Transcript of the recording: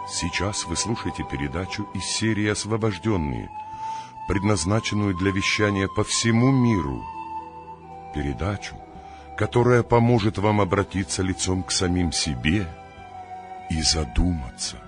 Сейчас вы слушаете передачу из серии «Освобожденные», предназначенную для вещания по всему миру. Передачу, которая поможет вам обратиться лицом к самим себе и задуматься.